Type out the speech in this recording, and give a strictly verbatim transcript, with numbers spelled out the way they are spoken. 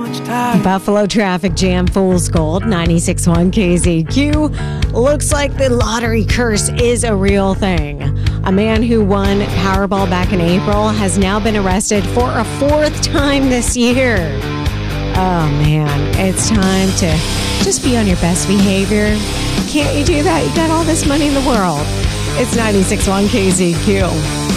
much time. Buffalo traffic jam, fool's gold, ninety-six point one K Z Q. Looks like the lottery curse is a real thing. A man who won Powerball back in April has now been arrested for a fourth time this year. Oh, man. It's time to just be on your best behavior. Can't you do that? You got all this money in the world. It's ninety-six point one K Z Q.